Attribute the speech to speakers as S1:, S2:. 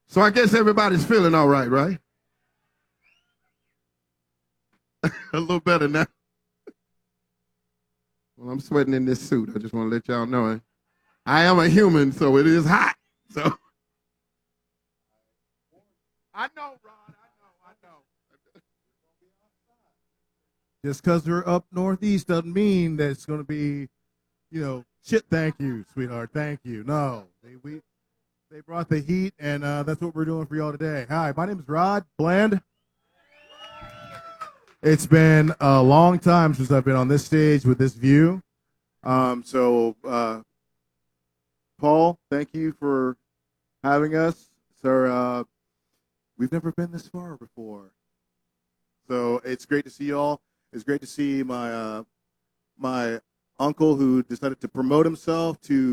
S1: So I guess everybody's feeling all right, right? A little better now. Well, I'm sweating in this suit. I just want to let y'all know. I am a human, so it is hot. So I know, Rod. I know.
S2: Just because we're up northeast doesn't mean that it's going to be, shit. Thank you, sweetheart. Thank you. No, they brought the heat, and that's what we're doing for y'all today. Hi, my name is Rod Bland. It's been a long time since I've been on this stage with this view. Paul, thank you for having us. Sir, we've never been this far before. So it's great to see y'all. It's great to see my uncle who decided to promote himself to